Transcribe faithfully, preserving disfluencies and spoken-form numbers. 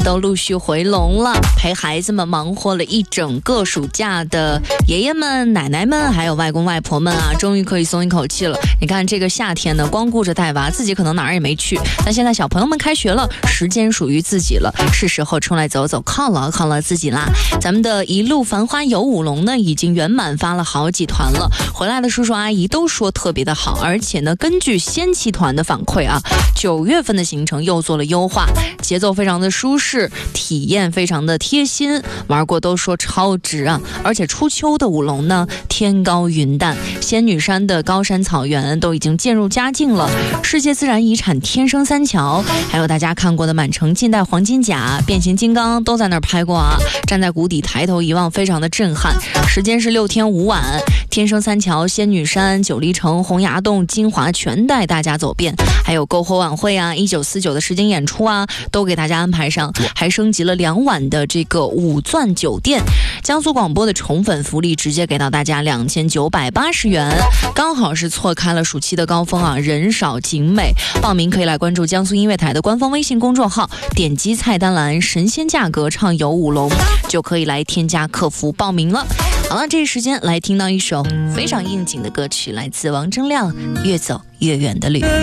都陆续回笼了，陪孩子们忙活了一整个暑假的爷爷们、奶奶们还有外公外婆们啊，终于可以松一口气了。你看这个夏天呢，光顾着带娃，自己可能哪儿也没去，但现在小朋友们开学了，时间属于自己了，是时候出来走走，犒劳犒劳自己啦。咱们的一路繁花游舞龙呢，已经圆满发了好几团了，回来的叔叔阿姨都说特别的好，而且呢，根据先期团的反馈啊，九月份的行程又做了优化，节奏非常的舒适，体验非常的贴心，玩过都说超值啊！而且初秋的舞龙呢，天高云淡，仙女山的高山草原都已经渐入佳境了，世界自然遗产天生三桥，还有大家看过的满城尽带黄金甲、变形金刚都在那儿拍过啊！站在谷底抬头一望，非常的震撼。时间是六天五晚，天生三桥、仙女山、九黎城、洪崖洞、金华全带大家走遍，还有篝火晚会啊、一九四九的实景演出啊，都给大家安排上，还升级了两晚的这个五钻酒店。江苏广播的宠粉福利直接给到大家两千九百八十元，刚好是错开了暑期的高峰啊，人少景美。报名可以来关注江苏音乐台的官方微信公众号，点击菜单栏神仙价格畅游舞龙，就可以来添加客服报名了。好了，这时间来听到一首非常应景的歌曲，来自王铮亮《越走越远的旅》。